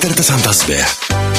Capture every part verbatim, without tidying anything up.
حتى لتسعة متاع الصباح.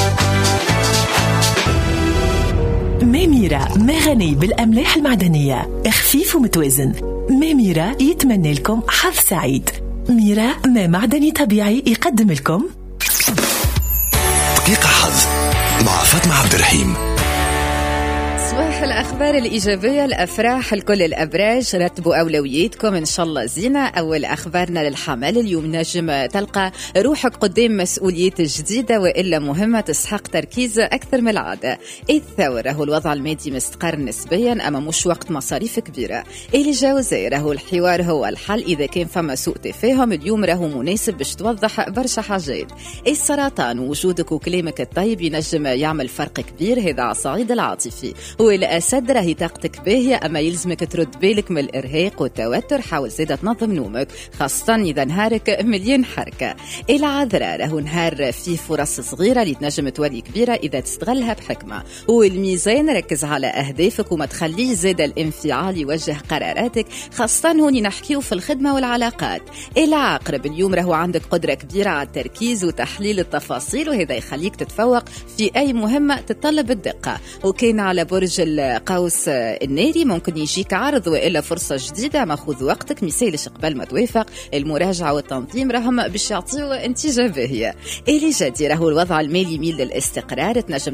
ميميرا ما غني بالأملاح المعدنية، خفيف ومتوازن. ميميرا يتمنى لكم حظ سعيد. ميرا ما معدني طبيعي يقدم لكم دقيقة حظ مع فاطمة عبد الرحيم. صباح الأخبار الإيجابية، الأفراح لكل الأبراج. رتبوا أولوياتكم إن شاء الله زينة. أول أخبارنا للحمل، اليوم نجم تلقى روحك قدام مسؤوليات جديدة وإلا مهمة تسحق تركيز أكثر من العادة. الثور راهو الوضع المادي مستقر نسبيا، أما مش وقت مصاريف كبيرة. اللي جاوزي راهو الحوار هو الحل إذا كان فما سوء تفاهم. اليوم راهو مناسب باش توضح برشا حاجات. السرطان، وجودك وكلامك الطيب ينجم يعمل فرق كبير، هذا على الصعيد العاطفي. والأسد راهي طاقتك باهية، أما يلزمك ترد بالك من الإرهاق والتوتر. حاول زيادة تنظم نومك خاصة إذا نهارك مليان حركة. العذراء راهو نهار فيه فرص صغيرة اللي تنجم تولي كبيرة إذا تستغلها بحكمة. والميزان، ركز على أهدافك وما تخليش زيادة الانفعال يوجه قراراتك، خاصة هوني نحكيو في الخدمة والعلاقات. العقرب، اليوم راهو عندك قدرة كبيرة على التركيز وتحليل التفاصيل، وهذا يخليك تتفوق في أي مهمة تتطلب الدقة. وكان على برج القوس الناري ممكن يجيك عرض وإلا فرصة جديدة، ما خذ وقتك، ميسالش قبل ما توافق. المراجعة والتنظيم راهم باش يعطيو انتجاه باهية. اللي جدي راهو الوضع المالي يميل للاستقرار، تنجم